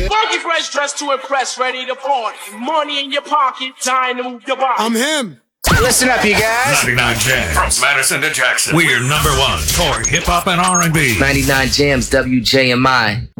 Funky fresh dressed to impress, ready to party. Money in your pocket, time to move your body. I'm him. Listen up, you guys. 99 Jams. From Madison to Jackson. We're number one for hip-hop and R&B. 99 Jams, WJMI.